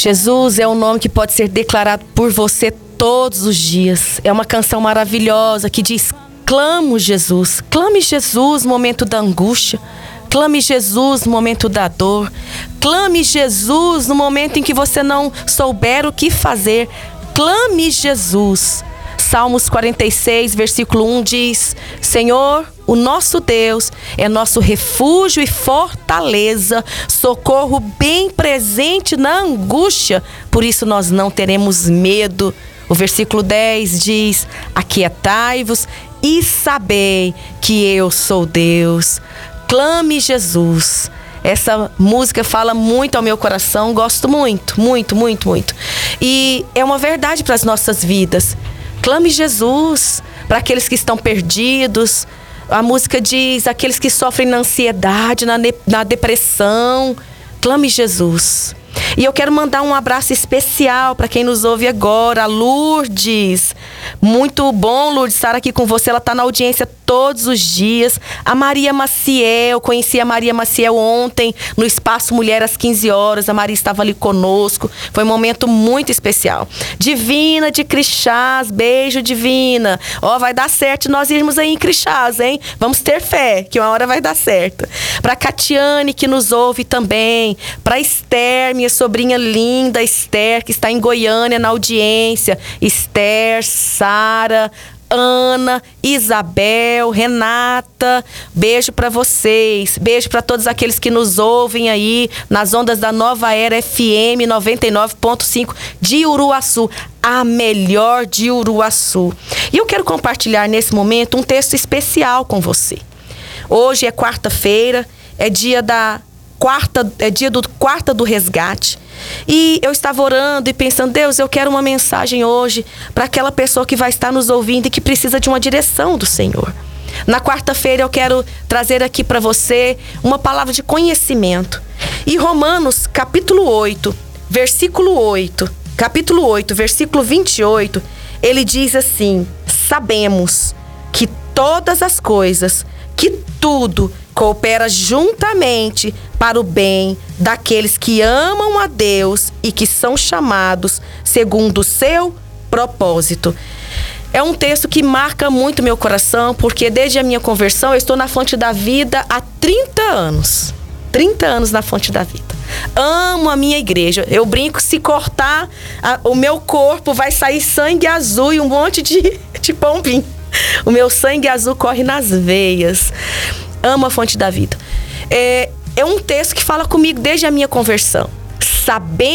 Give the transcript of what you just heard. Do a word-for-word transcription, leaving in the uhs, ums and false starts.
Jesus é um nome que pode ser declarado por você todos os dias. É uma canção maravilhosa que diz: clamo Jesus, clame Jesus no momento da angústia, clame Jesus no momento da dor, clame Jesus no momento em que você não souber o que fazer, clame Jesus. Salmos quarenta e seis, versículo um diz: Senhor, o nosso Deus é nosso refúgio e fortaleza, socorro bem presente na angústia, por isso nós não teremos medo. O versículo dez diz: aquietai-vos e sabei que eu sou Deus. Clame Jesus. Essa música fala muito ao meu coração, gosto muito, muito, muito, muito. E é uma verdade para as nossas vidas. Clame Jesus para aqueles que estão perdidos. A música diz: aqueles que sofrem na ansiedade, na, na depressão. Clame Jesus. E eu quero mandar um abraço especial para quem nos ouve agora, a Lourdes. Muito bom, Lourdes, estar aqui com você. Ela está na audiência todos os dias. A Maria Maciel, conheci a Maria Maciel ontem no Espaço Mulher às quinze horas. A Maria estava ali conosco. Foi um momento muito especial. Divina de Crixás, beijo, Divina. Ó, vai dar certo nós irmos aí em Crixás, hein? Vamos ter fé, que uma hora vai dar certo. Para Catiane, que nos ouve também. Para Esther, minha sobrinha linda, Esther, que está em Goiânia na audiência. Esther, Sara, Ana, Isabel, Renata, beijo para vocês, beijo para todos aqueles que nos ouvem aí nas ondas da Nova Era F M noventa e nove ponto cinco de Uruaçu, a melhor de Uruaçu. E eu quero compartilhar nesse momento um texto especial com você. Hoje é quarta-feira, é dia da quarta, é dia do quarta do resgate. E eu estava orando e pensando: Deus, eu quero uma mensagem hoje para aquela pessoa que vai estar nos ouvindo e que precisa de uma direção do Senhor. Na quarta-feira eu quero trazer aqui para você uma palavra de conhecimento. E Romanos capítulo oito, versículo oito, capítulo oito, versículo vinte e oito, ele diz assim: sabemos que todas as coisas, que tudo coopera juntamente para o bem daqueles que amam a Deus e que são chamados segundo o seu propósito. É um texto que marca muito meu coração, porque desde a minha conversão eu estou na Fonte da Vida há trinta anos. trinta anos na Fonte da Vida. Amo a minha igreja. Eu brinco, se cortar a, o meu corpo vai sair sangue azul e um monte de, de pombinho. O meu sangue azul corre nas veias. Amo a Fonte da Vida. É, é um texto que fala comigo desde a minha conversão. Sabendo